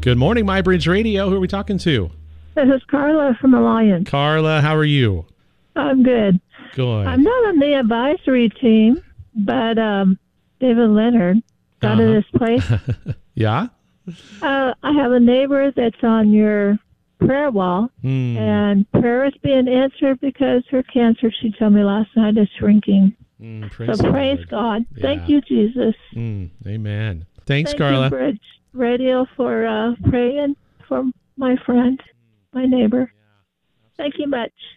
Good morning, MyBridge Radio. Who are we talking to? This is Carla from Alliance. Carla, how are you? I'm good. Good. I'm not on the advisory team, but David Leonard got in this place. Yeah? I have a neighbor that's on your prayer wall, and prayer is being answered because her cancer, she told me last night, is shrinking. Praise God. Yeah. Thank you, Jesus. Amen. Thanks, Thank Carla. you, Bridge Radio, for praying for my friend, my neighbor. Thank you much.